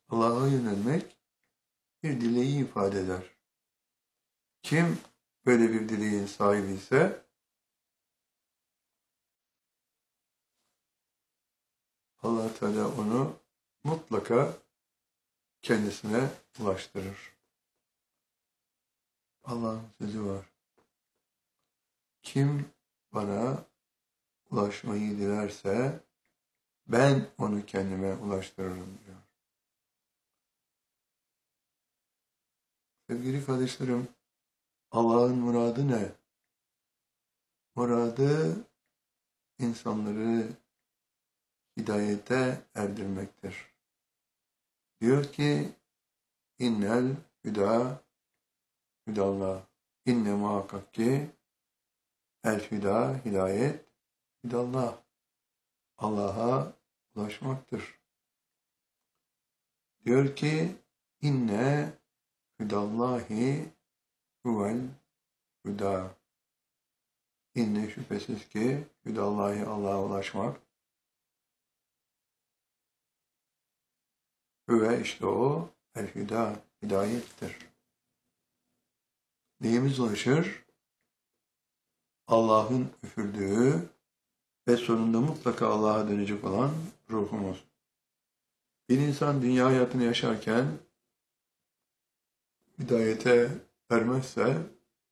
Allah'a yönelmek bir dileği ifade eder. Kim böyle bir dileğin sahibi ise Allah Teala onu mutlaka kendisine ulaştırır. Allah'ın sözü var. Kim bana ulaşmayı dilerse ben onu kendime ulaştırırım diyor. Sevgili kardeşlerim, Allah'ın muradı ne? Muradı insanları hidayete erdirmektir. Diyor ki innel hüda hüdallah. İnne muhakkak ki el hüda hidayet hüdallah. Allah'a ulaşmaktır. Diyor ki inne hüdallahi huvel hüda. İnne şüphesiz ki hüdallahi Allah'a ulaşmak. Hüve işte o el hüda hidayettir. Neyimiz ulaşır? Allah'ın üfürdüğü ve sonunda mutlaka Allah'a dönecek olan ruhumuz. Bir insan dünya hayatını yaşarken hidayete ermezse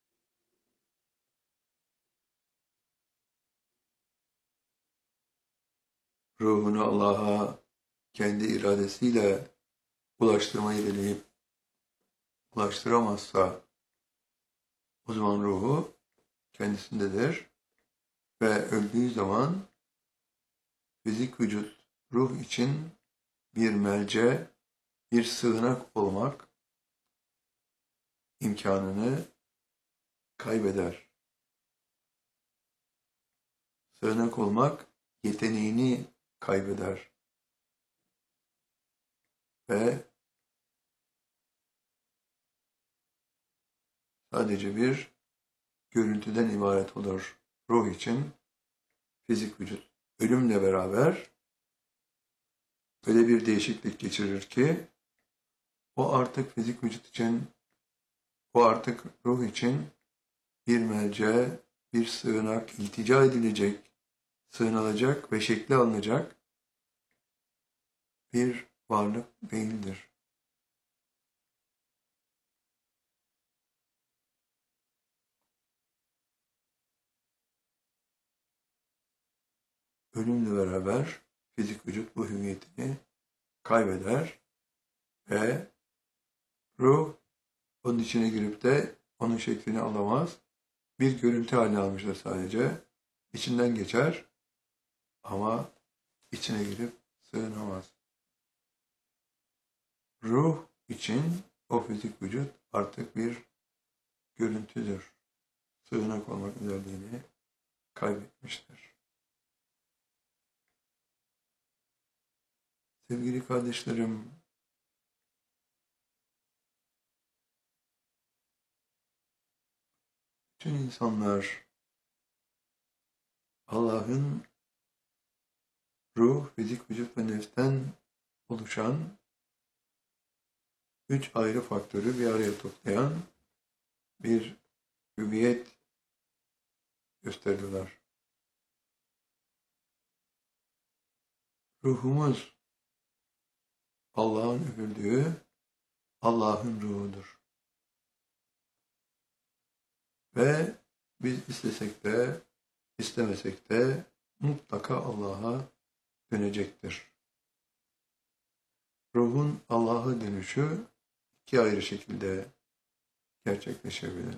ruhunu Allah'a kendi iradesiyle ulaştırmayı dileyip ulaştıramazsa o zaman ruhu kendisindedir ve öldüğü zaman fizik vücut ruh için bir melce, bir sığınak olmak imkanını kaybeder. Sığınak olmak yeteneğini kaybeder. Ve sadece bir görüntüden ibaret olur ruh için fizik vücut. Ölümle beraber öyle bir değişiklik geçirir ki o artık fizik vücut için, o artık ruh için bir melce, bir sığınak, iltica edilecek, sığınılacak ve şekli alınacak bir varlık değildir. Ölümle beraber fizik vücut bu hüviyetini kaybeder ve ruh onun içine girip de onun şeklini alamaz. Bir görüntü haline almıştır sadece. İçinden geçer ama içine girip sığınamaz. Ruh için o fizik vücut artık bir görüntüdür. Sığınak olmak özelliğini kaybetmiştir. Sevgili kardeşlerim, bütün insanlar Allah'ın ruh, fizik, vücut ve nefsten oluşan üç ayrı faktörü bir araya toplayan bir hüviyet gösteriyorlar. Ruhumuz Allah'ın üfürdüğü Allah'ın ruhudur. Ve biz istesek de istemesek de mutlaka Allah'a dönecektir. Ruhun Allah'a dönüşü iki ayrı şekilde gerçekleşebilir.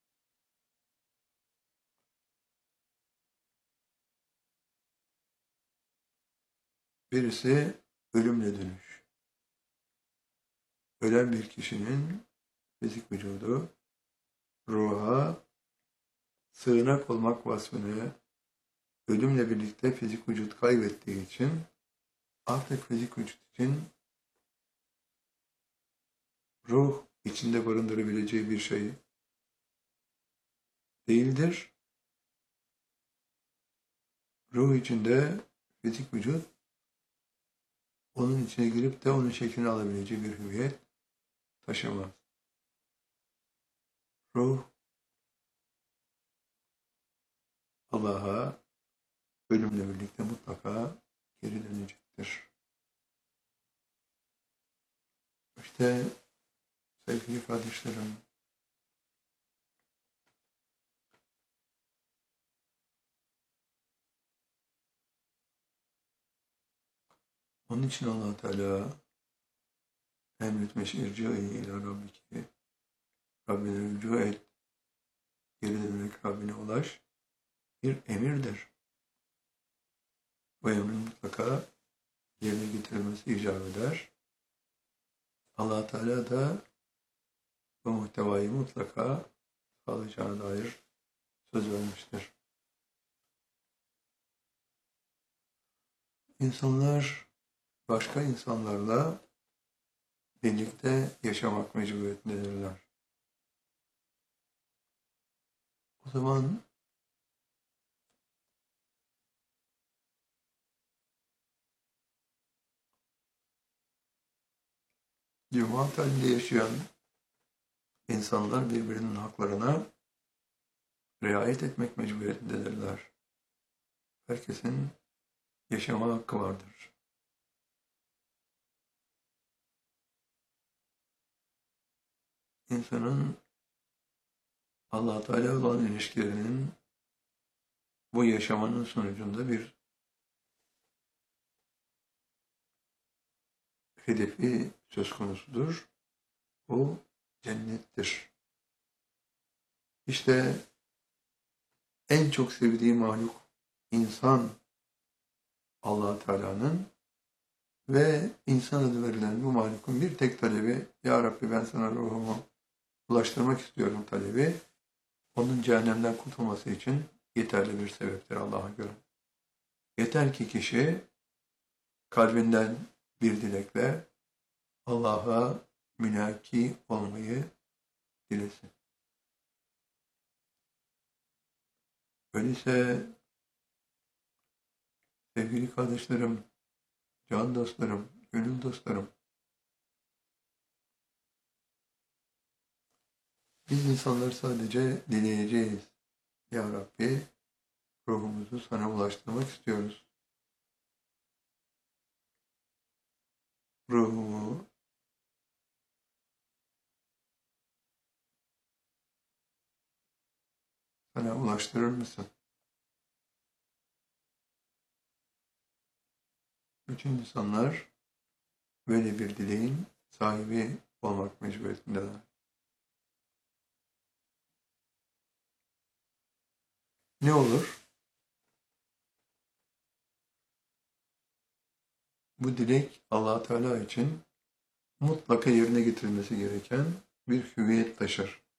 Birisi ölümle dönüş. Ölen bir kişinin fizik vücudu ruha sığınak olmak vasfını ölümle birlikte fizik vücut kaybettiği için artık fizik vücut için ruh içinde barındırabileceği bir şey değildir. Ruh içinde fizik vücut onun içine girip de onun şeklini alabileceği bir hüviyet taşımaz. Ruh Allah'a ölümle birlikte mutlaka geri dönecektir. İşte sevgili kardeşlerim, onun için Allah Teala emretmiş irci'i ila rabbiki, Rabbine rücu et, geri dönerek Rabbine ulaş, bir emirdir. Bu emrin mutlaka yerine getirilmesi icap eder. Allah Teala da bu muhtevayı mutlaka sağlayacağına dair söz vermiştir. İnsanlar başka insanlarla birlikte yaşamak mecburiyetindedirler. O zaman cemaat halinde yaşayan insanlar birbirinin haklarına riayet etmek mecburiyetindedirler. Herkesin yaşama hakkı vardır. İnsanın Allah Teala olan ilişkilerinin bu yaşamanın sonucunda bir hedefi söz konusudur. O cennettir. İşte en çok sevdiği mahluk insan Allah Teala'nın ve insan adı verilen bu mahlukun bir tek talebi, Ya Rabbi ben sana ruhumu ulaştırmak istiyorum talebi, onun cehennemden kurtulması için yeterli bir sebeptir Allah'a göre. Yeter ki kişi kalbinden bir dilekle Allah'a münaki olmayı dilesin. Öyleyse sevgili kardeşlerim, can dostlarım, gönül dostlarım, biz insanlar sadece dileyeceğiz. Ya Rabbi, ruhumuzu sana ulaştırmak istiyoruz. Ruhumu sana ulaştırır mısın? Bütün insanlar böyle bir dileğin sahibi olmak mecburiyetindeler. Ne olur? Bu dilek Allah Teala için mutlaka yerine getirilmesi gereken bir hüviyet taşır.